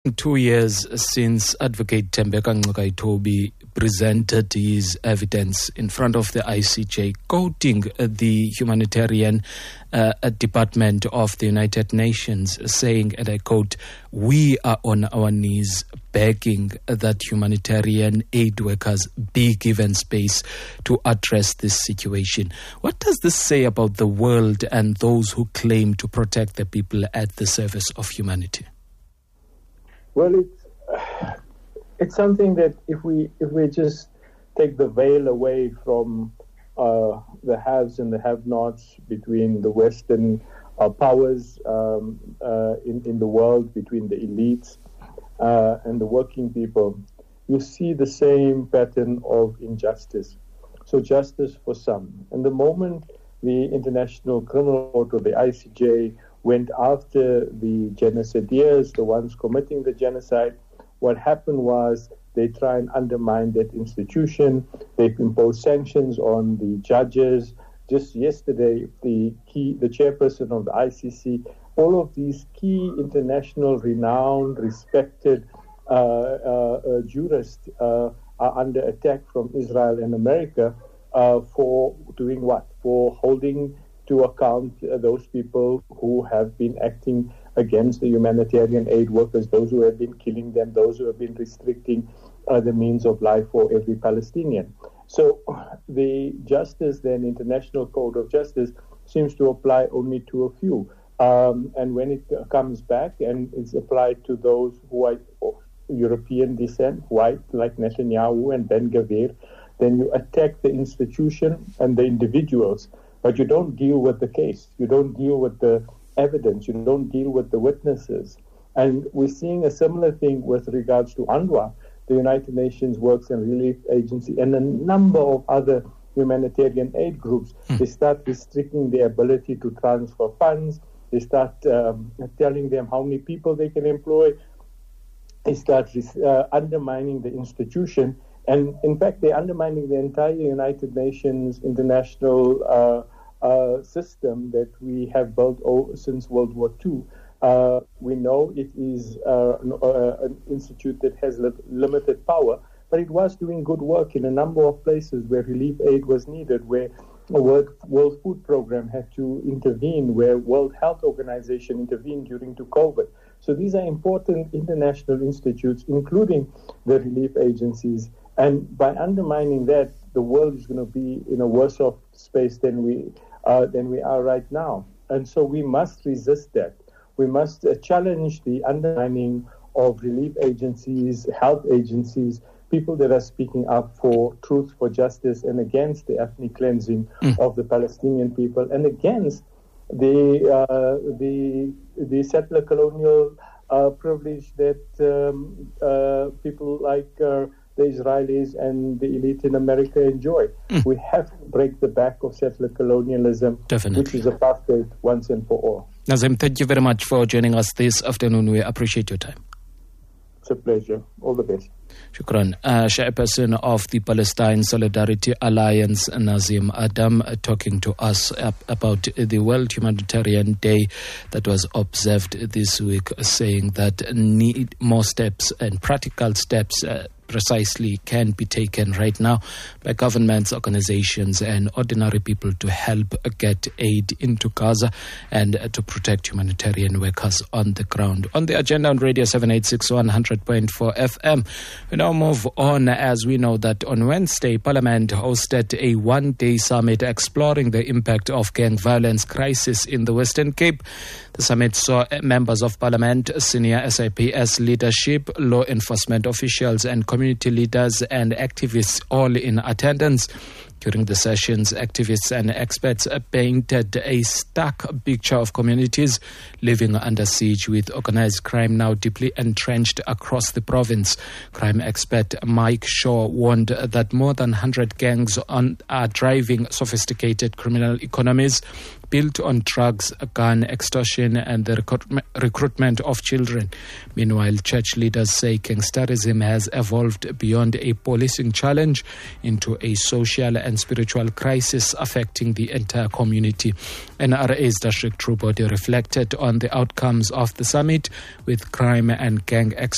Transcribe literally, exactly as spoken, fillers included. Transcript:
Two years since Advocate Thembeka Ngcukaitobi presented his evidence in front of the I C J, quoting the humanitarian uh, department of the United Nations, saying, and I quote, "We are on our knees begging that humanitarian aid workers be given space to address this situation." What does this say about the world and those who claim to protect the people at the service of humanity? Well, it's, it's something that if we if we just take the veil away from uh, the haves and the have-nots between the Western uh, powers um, uh, in, in the world, between the elites uh, and the working people, you see the same pattern of injustice. So justice for some. And the moment the International Criminal Court, or the I C J, went after the genocideers, the ones committing the genocide, what happened was they try and undermine that institution. They impose sanctions on the judges. Just yesterday, the key, the chairperson of the I C C, all of these key international, renowned, respected uh, uh, uh, jurists uh, are under attack from Israel and America uh, for doing what? For holding to account uh, those people who have been acting against the humanitarian aid workers, those who have been killing them, those who have been restricting uh, the means of life for every Palestinian. So the justice, then, International Code of Justice, seems to apply only to a few. Um, and when it uh, comes back and it's applied to those who are of European descent, white, like Netanyahu and Ben-Gvir, then you attack the institution and the individuals. But you don't deal with the case. You don't deal with the evidence. You don't deal with the witnesses. And we're seeing a similar thing with regards to UNRWA, the United Nations Works and Relief Agency, and a number of other humanitarian aid groups. Mm. They start restricting their ability to transfer funds. They start um, telling them how many people they can employ. They start uh, undermining the institution. And in fact, they're undermining the entire United Nations international uh, uh, system that we have built o- since World War Two. Uh, we know it is uh, an, uh, an institute that has li- limited power, but it was doing good work in a number of places where relief aid was needed, where the World, World Food Program had to intervene, where World Health Organization intervened during to COVID. So these are important international institutes, including the relief agencies. And by undermining that, the world is going to be in a worse off space than we uh, than we are right now. And so we must resist that. We must uh, challenge the undermining of relief agencies, health agencies, people that are speaking up for truth, for justice, and against the ethnic cleansing mm. of the Palestinian people, and against the uh, the the settler colonial uh, privilege that um, uh, people like uh, the Israelis and the elite in America enjoy. Mm. We have to break the back of settler colonialism, Definitely. Which is apartheid once and for all. Nazim, thank you very much for joining us this afternoon. We appreciate your time. It's a pleasure. All the best. Shukran. Uh, Chairperson of the Palestine Solidarity Alliance, Nazim Adam, uh, talking to us uh, about the World Humanitarian Day that was observed this week, saying that need more steps and practical steps uh, precisely can be taken right now by governments, organizations, and ordinary people to help get aid into Gaza and uh, to protect humanitarian workers on the ground. On the agenda on Radio seven eight six one, one hundred point four F M, we now move on as we know that on Wednesday, Parliament hosted a one-day summit exploring the impact of gang violence crisis in the Western Cape. The summit saw members of Parliament, senior S I P S leadership, law enforcement officials, and community leaders and activists all in attendance. During the sessions, activists and experts painted a stark picture of communities living under siege with organized crime now deeply entrenched across the province. Crime expert Mike Shaw warned that more than one hundred gangs on, are driving sophisticated criminal economies built on drugs, gun extortion, and the recruit- recruitment of children. Meanwhile, church leaders say gangsterism has evolved beyond a policing challenge into a social and spiritual crisis affecting the entire community. N R A's district true body reflected on the outcomes of the summit with crime and gang